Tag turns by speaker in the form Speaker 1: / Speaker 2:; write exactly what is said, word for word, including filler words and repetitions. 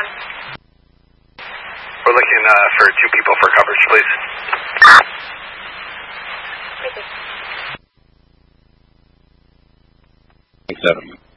Speaker 1: one.
Speaker 2: We're looking uh, for two people for coverage, please.
Speaker 1: Repeat.
Speaker 3: Seven.